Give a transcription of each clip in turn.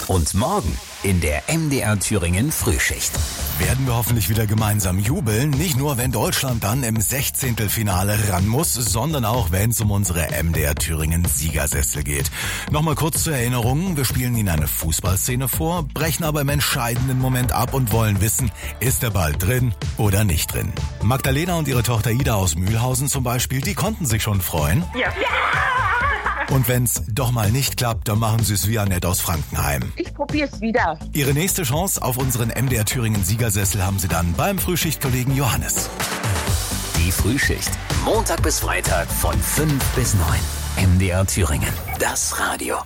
Und morgen in der MDR Thüringen Frühschicht. Werden wir hoffentlich wieder gemeinsam jubeln. Nicht nur, wenn Deutschland dann im 16. Finale ran muss, sondern auch, wenn es um unsere MDR Thüringen Siegersessel geht. Nochmal kurz zur Erinnerung. Wir spielen Ihnen eine Fußballszene vor, brechen aber im entscheidenden Moment ab und wollen wissen, ist der Ball drin oder nicht drin. Magdalena und ihre Tochter Ida aus Mühlhausen zum Beispiel, die konnten sich schon freuen. Ja. Und wenn's doch mal nicht klappt, dann machen Sie es wie Annette aus Frankenheim. Ich probier's wieder. Ihre nächste Chance auf unseren MDR Thüringen Siegersessel haben Sie dann beim Frühschichtkollegen Johannes. Die Frühschicht. Montag bis Freitag von 5 bis 9. MDR Thüringen. Das Radio.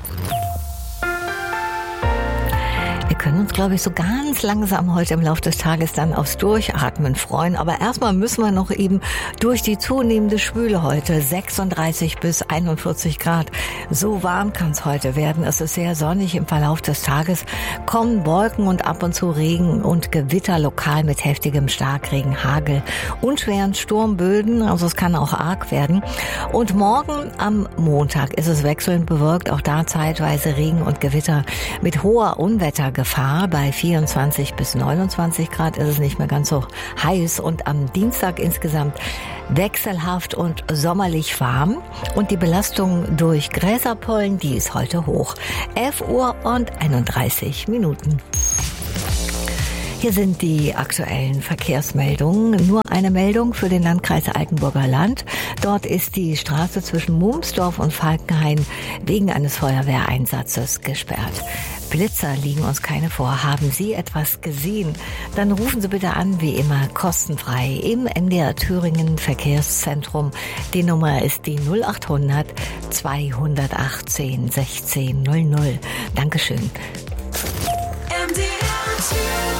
Wir können uns, glaube ich, so ganz langsam heute im Laufe des Tages dann aufs Durchatmen freuen. Aber erstmal müssen wir noch eben durch die zunehmende Schwüle heute. 36 bis 41 Grad. So warm kann es heute werden. Es ist sehr sonnig im Verlauf des Tages. Kommen Wolken und ab und zu Regen und Gewitter lokal mit heftigem Starkregen, Hagel und schweren Sturmböden. Also es kann auch arg werden. Und morgen am Montag ist es wechselnd bewölkt. Auch da zeitweise Regen und Gewitter mit hoher Unwettergefahr. Bei 24 bis 29 Grad ist es nicht mehr ganz so heiß und am Dienstag insgesamt wechselhaft und sommerlich warm. Und die Belastung durch Gräserpollen, die ist heute hoch. 11 Uhr und 31 Minuten. Hier sind die aktuellen Verkehrsmeldungen. Nur eine Meldung für den Landkreis Altenburger Land. Dort ist die Straße zwischen Mumsdorf und Falkenhain wegen eines Feuerwehreinsatzes gesperrt. Blitzer liegen uns keine vor. Haben Sie etwas gesehen? Dann rufen Sie bitte an, wie immer, kostenfrei im MDR Thüringen Verkehrszentrum. Die Nummer ist die 0800 218 16 00. Dankeschön.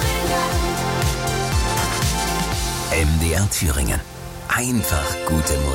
MDR Thüringen. Einfach gute Musik.